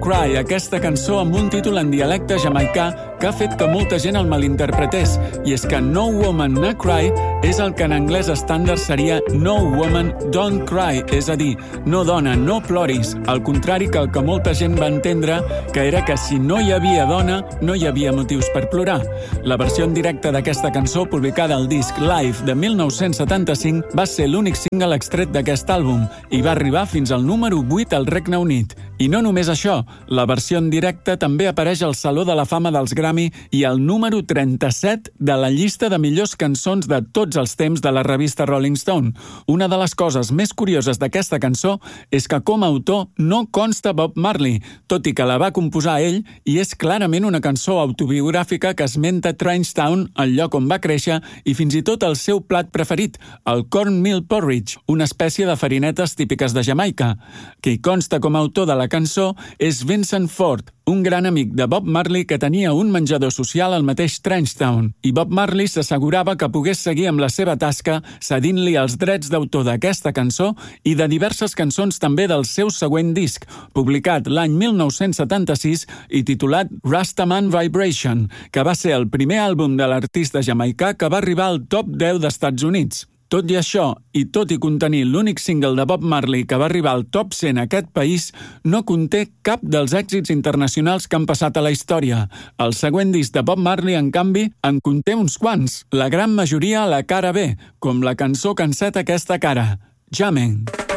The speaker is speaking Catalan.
Cry, aquesta cançó amb un títol en dialecte jamaicà que ha fet que molta gent el malinterpretés, i és que No Woman No Cry és el que en anglès estàndard seria No Woman Don't Cry, és a dir, no dona, no ploris, al contrari que el que molta gent va entendre, que era que si no hi havia dona, no hi havia motius per plorar. La versió en directe d'aquesta cançó, publicada al disc Live de 1975, va ser l'únic single extret d'aquest àlbum i va arribar fins al número 8 al Regne Unit. I no només això, la versió en directe també apareix al Saló de la Fama dels Grammy i al número 37 de la llista de millors cançons de tots els temps de la revista Rolling Stone. Una de les coses més curioses d'aquesta cançó és que com a autor no consta Bob Marley, tot i que la va composar ell, i és clarament una cançó autobiogràfica que esmenta Trenchtown, el lloc on va créixer, i fins i tot el seu plat preferit, el cornmeal porridge, una espècie de farinetes típiques de Jamaica. Qui consta com a autor de la cançó és Vincent Ford, un gran amic de Bob Marley que tenia un menjador social al mateix Trenchtown, i Bob Marley s'assegurava que pogués seguir amb la seva tasca cedint-li els drets d'autor d'aquesta cançó i de diverses cançons també del seu següent disc, publicat l'any 1976 i titulat Rastaman Vibration, que va ser el primer àlbum de l'artista jamaicà que va arribar al top 10 d'Estats Units. Tot i això, i tot i contenir l'únic single de Bob Marley que va arribar al top 100 a aquest país, no conté cap dels èxits internacionals que han passat a la història. El següent disc de Bob Marley, en canvi, en conté uns quants, la gran majoria a la cara B, com la cançó que enceta aquesta cara, Jamming.